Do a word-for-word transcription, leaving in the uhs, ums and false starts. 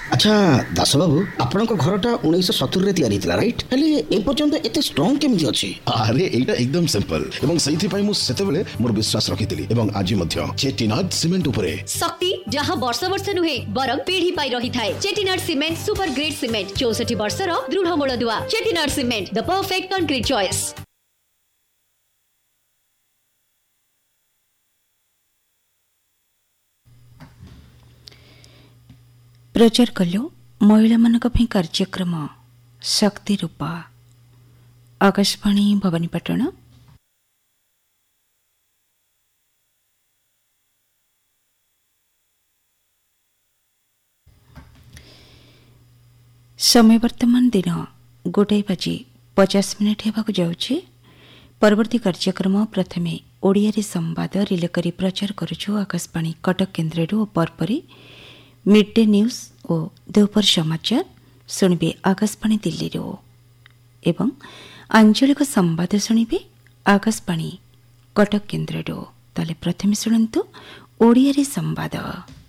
अच्छा दास बाबू आपण घरटा उन्नीस सत्तर रे तैयारी थिला राइट हेले ए पर्यंत एते स्ट्रांग केमिति अछि? अरे एटा एकदम सिंपल एवं सही पाई मु सेते बेले मोर विश्वास रखितिली एवं आज मध्य चेटिनाड सीमेंट उपरे शक्ति जहां वर्ष वर्ष नुहे बरं पीढ़ी पाई रही थाए। Chettinad cement super grade cement चौसठ वर्ष रो दृढ़ मूलदुआ। Chettinad cement the perfect concrete choice. प्रचार कलो महिला मानक ପାଇଁ କାର୍ଯ୍ୟକ୍ରମ ଶକ୍ତି ରୂପା। आकाशवाणी भवानीपाटण। समय वर्तमान दिन गोटाए बाजी पचास मिनिट हेबाकु जाउछि। परवर्ती कार्यक्रम प्रथमे ओडिया रे संवाद रिले करी प्रचार करूछु Akashvani Cuttack केन्द्ररू परपरी mid day news और दोपहर समाचार शुणिबे आकाशवाणी दिल्ली रो एवं आंचलिक संवाद शुणिबे आकाशवाणी कटक केन्द्ररू। ताले प्रथमे शुणंतु ओडिया रे संवाद।